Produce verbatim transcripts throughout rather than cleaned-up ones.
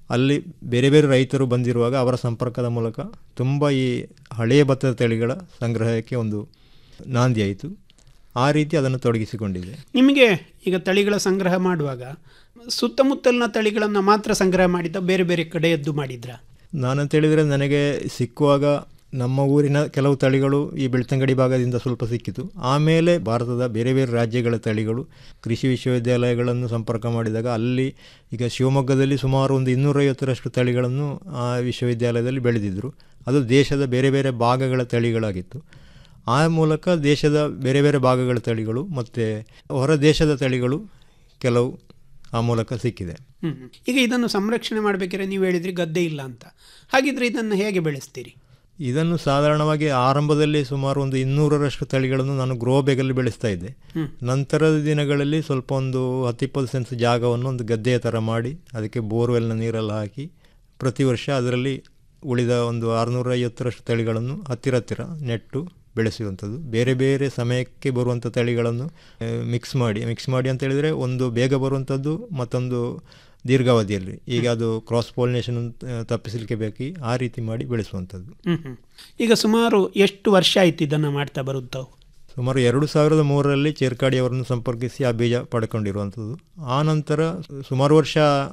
ಅಲ್ಲಿ ಬೇರೆ ಬೇರೆ ರೈತರು ಬಂದಿರುವಾಗ ಅವರ ಸಂಪರ್ಕದ ಮೂಲಕ ತುಂಬ ಈ ಹಳೆಯ ಭತ್ತದ ತಳಿಗಳ ಸಂಗ್ರಹಕ್ಕೆ ಒಂದು ನಾಂದಿಯಾಯಿತು. ಆ ರೀತಿ ಅದನ್ನು ತೊಡಗಿಸಿಕೊಂಡಿದೆ. ನಿಮಗೆ ಈಗ ತಳಿಗಳ ಸಂಗ್ರಹ ಮಾಡುವಾಗ ಸುತ್ತಮುತ್ತಲಿನ ತಳಿಗಳನ್ನು ಮಾತ್ರ ಸಂಗ್ರಹ ಮಾಡಿದ್ದ, ಬೇರೆ ಬೇರೆ ಕಡೆಯದ್ದು ಮಾಡಿದ್ರ? ನಾನಂತ ಹೇಳಿದರೆ ನನಗೆ ಸಿಕ್ಕುವಾಗ ನಮ್ಮ ಊರಿನ ಕೆಲವು ತಳಿಗಳು ಈ ಬೆಳ್ತಂಗಡಿ ಭಾಗದಿಂದ ಸ್ವಲ್ಪ ಸಿಕ್ಕಿತು. ಆಮೇಲೆ ಭಾರತದ ಬೇರೆ ಬೇರೆ ರಾಜ್ಯಗಳ ತಳಿಗಳು ಕೃಷಿ ವಿಶ್ವವಿದ್ಯಾಲಯಗಳನ್ನು ಸಂಪರ್ಕ ಮಾಡಿದಾಗ ಅಲ್ಲಿ ಈಗ ಶಿವಮೊಗ್ಗದಲ್ಲಿ ಸುಮಾರು ಒಂದು ಇನ್ನೂರೈವತ್ತರಷ್ಟು ತಳಿಗಳನ್ನು ಆ ವಿಶ್ವವಿದ್ಯಾಲಯದಲ್ಲಿ ಬೆಳೆದಿದ್ದರು. ಅದು ದೇಶದ ಬೇರೆ ಬೇರೆ ಭಾಗಗಳ ತಳಿಗಳಾಗಿತ್ತು. ಆ ಮೂಲಕ ದೇಶದ ಬೇರೆ ಬೇರೆ ಭಾಗಗಳ ತಳಿಗಳು ಮತ್ತು ಹೊರ ದೇಶದ ತಳಿಗಳು ಕೆಲವು ಆ ಮೂಲಕ ಸಿಕ್ಕಿದೆ. ಈಗ ಇದನ್ನು ಸಂರಕ್ಷಣೆ ಮಾಡಬೇಕಾದ್ರೆ ನೀವು ಹೇಳಿದ್ರಿ ಗದ್ದೆ ಇಲ್ಲ ಅಂತ, ಹಾಗಿದ್ರೆ ಇದನ್ನು ಹೇಗೆ ಬೆಳೆಸ್ತೀರಿ? ಇದನ್ನು ಸಾಧಾರಣವಾಗಿ ಆರಂಭದಲ್ಲಿ ಸುಮಾರು ಒಂದು ಇನ್ನೂರರಷ್ಟು ತಳಿಗಳನ್ನು ನಾನು ಗ್ರೋ ಬ್ಯಾಗಲ್ಲಿ ಬೆಳೆಸ್ತಾ ಇದ್ದೆ. ನಂತರದ ದಿನಗಳಲ್ಲಿ ಸ್ವಲ್ಪ ಒಂದು ಹತ್ತಿಪ್ಪತ್ತು ಸೆನ್ಸ್ ಜಾಗವನ್ನು ಒಂದು ಗದ್ದೆಯ ಥರ ಮಾಡಿ ಅದಕ್ಕೆ ಬೋರ್ವೆಲ್ನ ನೀರೆಲ್ಲ ಹಾಕಿ ಪ್ರತಿ ವರ್ಷ ಅದರಲ್ಲಿ ಉಳಿದ ಒಂದು ಆರುನೂರ ಐವತ್ತರಷ್ಟು ತಳಿಗಳನ್ನು ಹತ್ತಿರ ಹತ್ತಿರ ನೆಟ್ಟು ಬೆಳೆಸುವಂಥದ್ದು. ಬೇರೆ ಬೇರೆ ಸಮಯಕ್ಕೆ ಬರುವಂಥ ತಳಿಗಳನ್ನು ಮಿಕ್ಸ್ ಮಾಡಿ ಮಿಕ್ಸ್ ಮಾಡಿ ಅಂತ ಹೇಳಿದರೆ ಒಂದು ಬೇಗ ಬರುವಂಥದ್ದು ಮತ್ತೊಂದು ದೀರ್ಘಾವಧಿಯಲ್ಲಿ, ಈಗ ಅದು ಕ್ರಾಸ್ ಪಾಲಿನೇಷನ್ ತಪ್ಪಿಸಲಿಕ್ಕೆ ಬೇಕು, ಆ ರೀತಿ ಮಾಡಿ ಬೆಳೆಸುವಂಥದ್ದು. ಈಗ ಸುಮಾರು ಎಷ್ಟು ವರ್ಷ ಆಯ್ತು ಇದನ್ನು ಮಾಡ್ತಾ ಬರುತ್ತಾವು? ಸುಮಾರು ಎರಡು ಸಾವಿರದ ಮೂರರಲ್ಲಿ ಚೇರ್ಕಾಡಿಯವರನ್ನು ಸಂಪರ್ಕಿಸಿ ಆ ಬೀಜ ಪಡ್ಕೊಂಡಿರುವಂಥದ್ದು. ಆ ನಂತರ ಸುಮಾರು ವರ್ಷ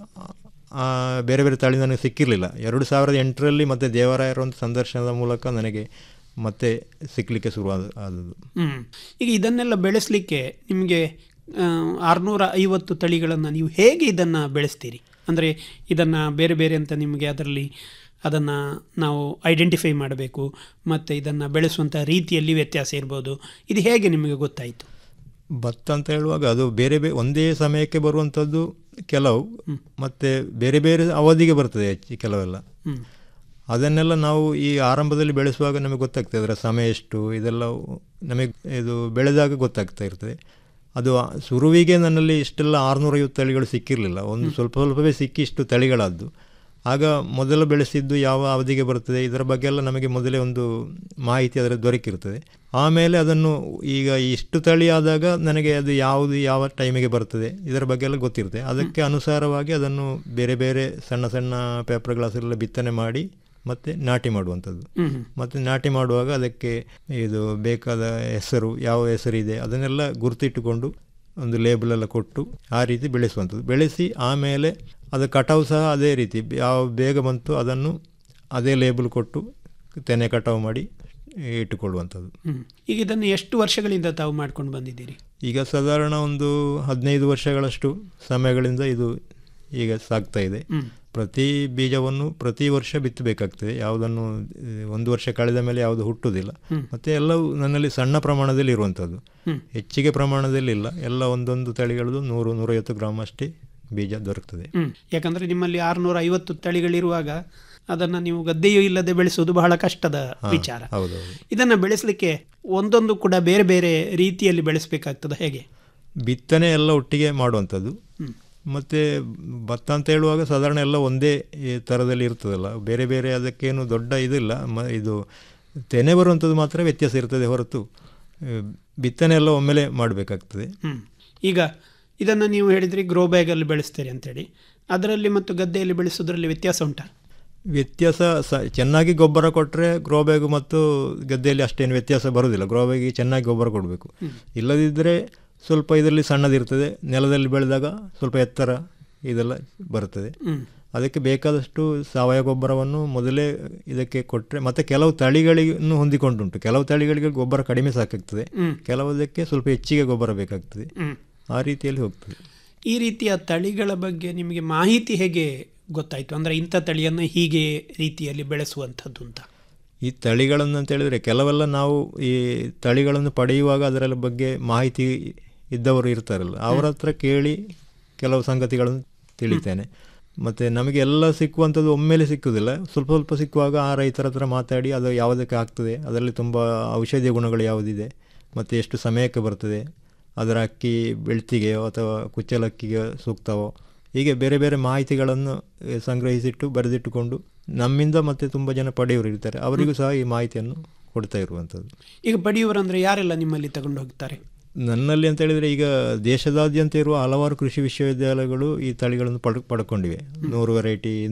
ಬೇರೆ ಬೇರೆ ತಳಿ ನನಗೆ ಸಿಕ್ಕಿರಲಿಲ್ಲ. ಎರಡು ಸಾವಿರದ ಎಂಟರಲ್ಲಿ ಮತ್ತು ದೇವರಾಯರ ಒಂದು ಸಂದರ್ಶನದ ಮೂಲಕ ನನಗೆ ಮತ್ತೆ ಸಿಕ್ಕಲಿಕ್ಕೆ ಶುರುವಾದ ಆದದ್ದು. ಈಗ ಇದನ್ನೆಲ್ಲ ಬೆಳೆಸಲಿಕ್ಕೆ ನಿಮಗೆ ಆರುನೂರ ಐವತ್ತು ತಳಿಗಳನ್ನು ನೀವು ಹೇಗೆ ಇದನ್ನು ಬೆಳೆಸ್ತೀರಿ? ಅಂದರೆ ಇದನ್ನು ಬೇರೆ ಬೇರೆ ಅಂತ ನಿಮಗೆ ಅದರಲ್ಲಿ ಅದನ್ನು ನಾವು ಐಡೆಂಟಿಫೈ ಮಾಡಬೇಕು, ಮತ್ತು ಇದನ್ನು ಬೆಳೆಸುವಂಥ ರೀತಿಯಲ್ಲಿ ವ್ಯತ್ಯಾಸ ಇರ್ಬೋದು. ಇದು ಹೇಗೆ ನಿಮಗೆ ಗೊತ್ತಾಯಿತು? ಭತ್ತ ಅಂತ ಹೇಳುವಾಗ ಅದು ಬೇರೆ ಬೇರೆ ಒಂದೇ ಸಮಯಕ್ಕೆ ಬರುವಂಥದ್ದು ಕೆಲವು, ಮತ್ತು ಬೇರೆ ಬೇರೆ ಅವಧಿಗೆ ಬರ್ತದೆ ಹೆಚ್ಚು ಕೆಲವೆಲ್ಲ. ಅದನ್ನೆಲ್ಲ ನಾವು ಈ ಆರಂಭದಲ್ಲಿ ಬೆಳೆಸುವಾಗ ನಮಗೆ ಗೊತ್ತಾಗ್ತದೆ ಅದರ ಸಮಯ ಎಷ್ಟು, ಇದೆಲ್ಲ ನಮಗೆ ಇದು ಬೆಳೆದಾಗ ಗೊತ್ತಾಗ್ತಾ ಇರ್ತದೆ. ಅದು ಶುರುವಿಗೆ ನನ್ನಲ್ಲಿ ಇಷ್ಟೆಲ್ಲ ಆರುನೂರೈವತ್ತು ತಳಿಗಳು ಸಿಕ್ಕಿರಲಿಲ್ಲ, ಒಂದು ಸ್ವಲ್ಪ ಸ್ವಲ್ಪವೇ ಸಿಕ್ಕಿ ಇಷ್ಟು ತಳಿಗಳಾದ್ದು. ಆಗ ಮೊದಲು ಬೆಳೆಸಿದ್ದು ಯಾವ ಅವಧಿಗೆ ಬರ್ತದೆ ಇದರ ಬಗ್ಗೆ ಎಲ್ಲ ನಮಗೆ ಮೊದಲೇ ಒಂದು ಮಾಹಿತಿ ಅದರ ದೊರಕಿರ್ತದೆ. ಆಮೇಲೆ ಅದನ್ನು ಈಗ ಇಷ್ಟು ತಳಿ ಆದಾಗ ನನಗೆ ಅದು ಯಾವುದು ಯಾವ ಟೈಮಿಗೆ ಬರ್ತದೆ ಇದರ ಬಗ್ಗೆ ಎಲ್ಲ ಗೊತ್ತಿರುತ್ತೆ. ಅದಕ್ಕೆ ಅನುಸಾರವಾಗಿ ಅದನ್ನು ಬೇರೆ ಬೇರೆ ಸಣ್ಣ ಸಣ್ಣ ಪೇಪರ್ ಗ್ಲಾಸೆಲ್ಲ ಬಿತ್ತನೆ ಮಾಡಿ ಮತ್ತು ನಾಟಿ ಮಾಡುವಂಥದ್ದು. ಮತ್ತು ನಾಟಿ ಮಾಡುವಾಗ ಅದಕ್ಕೆ ಇದು ಬೇಕಾದ ಹೆಸರು, ಯಾವ ಹೆಸರಿದೆ ಅದನ್ನೆಲ್ಲ ಗುರುತಿಟ್ಟುಕೊಂಡು ಒಂದು ಲೇಬಲೆಲ್ಲ ಕೊಟ್ಟು ಆ ರೀತಿ ಬೆಳೆಸುವಂಥದ್ದು. ಬೆಳೆಸಿ ಆಮೇಲೆ ಅದು ಕಟಾವು ಸಹ ಅದೇ ರೀತಿ ಯಾವ ಬೇಗ ಬಂತು ಅದನ್ನು ಅದೇ ಲೇಬಲ್ ಕೊಟ್ಟು ತೆನೆ ಕಟಾವು ಮಾಡಿ ಇಟ್ಟುಕೊಳ್ಳುವಂಥದ್ದು. ಈಗ ಇದನ್ನು ಎಷ್ಟು ವರ್ಷಗಳಿಂದ ತಾವು ಮಾಡ್ಕೊಂಡು ಬಂದಿದ್ದೀರಿ? ಈಗ ಸಾಧಾರಣ ಒಂದು ಹದಿನೈದು ವರ್ಷಗಳಷ್ಟು ಸಮಯಗಳಿಂದ ಇದು ಈಗ ಸಾಗ್ತಾ ಇದೆ. ಪ್ರತಿ ಬೀಜವನ್ನು ಪ್ರತಿ ವರ್ಷ ಬಿತ್ತಬೇಕಾಗ್ತದೆ, ಯಾವುದನ್ನು ಒಂದು ವರ್ಷ ಕಳೆದ ಮೇಲೆ ಯಾವುದು ಹುಟ್ಟುವುದಿಲ್ಲ. ಮತ್ತು ಎಲ್ಲವೂ ನನ್ನಲ್ಲಿ ಸಣ್ಣ ಪ್ರಮಾಣದಲ್ಲಿ ಇರುವಂಥದ್ದು, ಹೆಚ್ಚಿಗೆ ಪ್ರಮಾಣದಲ್ಲಿ ಇಲ್ಲ. ಎಲ್ಲ ಒಂದೊಂದು ತಳಿಗಳದ್ದು ನೂರು ನೂರೈವತ್ತು ಗ್ರಾಮ್ ಅಷ್ಟೇ ಬೀಜ ದೊರಕ್ತದೆ. ಯಾಕಂದರೆ ನಿಮ್ಮಲ್ಲಿ ಆರುನೂರ ಐವತ್ತು ತಳಿಗಳಿರುವಾಗ ಅದನ್ನು ನೀವು ಗದ್ದೆಯೂ ಇಲ್ಲದೆ ಬೆಳೆಸುವುದು ಬಹಳ ಕಷ್ಟದ ವಿಚಾರ. ಇದನ್ನು ಬೆಳೆಸಲಿಕ್ಕೆ ಒಂದೊಂದು ಕೂಡ ಬೇರೆ ಬೇರೆ ರೀತಿಯಲ್ಲಿ ಬೆಳೆಸಬೇಕಾಗ್ತದೆ. ಹೇಗೆ? ಬಿತ್ತನೆ ಎಲ್ಲ ಒಟ್ಟಿಗೆ ಮಾಡುವಂಥದ್ದು. ಮತ್ತು ಭತ್ತ ಅಂತ ಹೇಳುವಾಗ ಸಾಧಾರಣ ಎಲ್ಲ ಒಂದೇ ಥರದಲ್ಲಿ ಇರ್ತದಲ್ಲ, ಬೇರೆ ಬೇರೆ ಅದಕ್ಕೇನು ದೊಡ್ಡ ಇದಿಲ್ಲ. ಮ ಇದು ತೆನೆ ಬರುವಂಥದ್ದು ಮಾತ್ರ ವ್ಯತ್ಯಾಸ ಇರ್ತದೆ ಹೊರತು ಬಿತ್ತನೆ ಎಲ್ಲ ಒಮ್ಮೆಲೆ ಮಾಡಬೇಕಾಗ್ತದೆ. ಈಗ ಇದನ್ನು ನೀವು ಹೇಳಿದ್ರಿ ಗ್ರೋ ಬ್ಯಾಗಲ್ಲಿ ಬೆಳೆಸ್ತೀರಿ ಅಂತೇಳಿ, ಅದರಲ್ಲಿ ಮತ್ತು ಗದ್ದೆಯಲ್ಲಿ ಬೆಳೆಸೋದ್ರಲ್ಲಿ ವ್ಯತ್ಯಾಸ ಉಂಟಾ? ವ್ಯತ್ಯಾಸ ಸ ಚೆನ್ನಾಗಿ ಗೊಬ್ಬರ ಕೊಟ್ಟರೆ ಗ್ರೋ ಬ್ಯಾಗು ಮತ್ತು ಗದ್ದೆಯಲ್ಲಿ ಅಷ್ಟೇನು ವ್ಯತ್ಯಾಸ ಬರೋದಿಲ್ಲ. ಗ್ರೋ ಬ್ಯಾಗಿಗೆ ಚೆನ್ನಾಗಿ ಗೊಬ್ಬರ ಕೊಡಬೇಕು, ಇಲ್ಲದಿದ್ದರೆ ಸ್ವಲ್ಪ ಇದರಲ್ಲಿ ಸಣ್ಣದಿರ್ತದೆ, ನೆಲದಲ್ಲಿ ಬೆಳೆದಾಗ ಸ್ವಲ್ಪ ಎತ್ತರ ಇದೆಲ್ಲ ಬರ್ತದೆ. ಅದಕ್ಕೆ ಬೇಕಾದಷ್ಟು ಸಾವಯವ ಗೊಬ್ಬರವನ್ನು ಮೊದಲೇ ಇದಕ್ಕೆ ಕೊಟ್ಟರೆ, ಮತ್ತು ಕೆಲವು ತಳಿಗಳಿಗೂ ಹೊಂದಿಕೊಂಡುಂಟು. ಕೆಲವು ತಳಿಗಳಿಗೆ ಗೊಬ್ಬರ ಕಡಿಮೆ ಸಾಕಾಗ್ತದೆ, ಕೆಲವುದಕ್ಕೆ ಸ್ವಲ್ಪ ಹೆಚ್ಚಿಗೆ ಗೊಬ್ಬರ ಬೇಕಾಗ್ತದೆ. ಆ ರೀತಿಯಲ್ಲಿ ಹೋಗ್ತದೆ. ಈ ರೀತಿಯ ತಳಿಗಳ ಬಗ್ಗೆ ನಿಮಗೆ ಮಾಹಿತಿ ಹೇಗೆ ಗೊತ್ತಾಯಿತು? ಅಂದರೆ ಇಂಥ ತಳಿಯನ್ನು ಹೀಗೆ ರೀತಿಯಲ್ಲಿ ಬೆಳೆಸುವಂಥದ್ದು ಅಂತ. ಈ ತಳಿಗಳನ್ನು ಅಂತ ಹೇಳಿದರೆ ಕೆಲವೆಲ್ಲ ನಾವು ಈ ತಳಿಗಳನ್ನು ಪಡೆಯುವಾಗ ಅದರ ಬಗ್ಗೆ ಮಾಹಿತಿ ಇದ್ದವರು ಇರ್ತಾರಲ್ಲ, ಅವರ ಹತ್ರ ಕೇಳಿ ಕೆಲವು ಸಂಗತಿಗಳನ್ನು ತಿಳಿತೇನೆ. ಮತ್ತು ನಮಗೆ ಎಲ್ಲ ಸಿಕ್ಕುವಂಥದ್ದು ಒಮ್ಮೆಲೆ ಸಿಕ್ಕುವುದಿಲ್ಲ, ಸ್ವಲ್ಪ ಸ್ವಲ್ಪ ಸಿಕ್ಕುವಾಗ ಆ ರೈತರ ಹತ್ರ ಮಾತಾಡಿ ಅದು ಯಾವುದಕ್ಕೆ ಆಗ್ತದೆ, ಅದರಲ್ಲಿ ತುಂಬ ಔಷಧೀಯ ಗುಣಗಳು ಯಾವುದಿದೆ, ಮತ್ತು ಎಷ್ಟು ಸಮಯಕ್ಕೆ ಬರ್ತದೆ, ಅದರ ಅಕ್ಕಿ ಬೆಳ್ತಿಗೆಯೋ ಅಥವಾ ಕುಚ್ಚಲಕ್ಕಿಗೆ ಸೂಕ್ತವೋ, ಹೀಗೆ ಬೇರೆ ಬೇರೆ ಮಾಹಿತಿಗಳನ್ನು ಸಂಗ್ರಹಿಸಿಟ್ಟು ಬರೆದಿಟ್ಟುಕೊಂಡು ನಮ್ಮಿಂದ ಮತ್ತು ತುಂಬ ಜನ ಪಡೆಯುವರು ಇರ್ತಾರೆ, ಅವರಿಗೂ ಸಹ ಈ ಮಾಹಿತಿಯನ್ನು ಕೊಡ್ತಾ ಇರುವಂಥದ್ದು. ಈಗ ಪಡೆಯುವರು ಅಂದರೆ ಯಾರೆಲ್ಲ ನಿಮ್ಮಲ್ಲಿ ತಗೊಂಡು ಹೋಗ್ತಾರೆ? ನನ್ನಲ್ಲಿ ಅಂತ ಹೇಳಿದರೆ ಈಗ ದೇಶದಾದ್ಯಂತ ಇರುವ ಹಲವಾರು ಕೃಷಿ ವಿಶ್ವವಿದ್ಯಾಲಯಗಳು ಈ ತಳಿಗಳನ್ನು ಪಡ್ ಪಡ್ಕೊಂಡಿವೆ. ನೂರು ವೆರೈಟಿ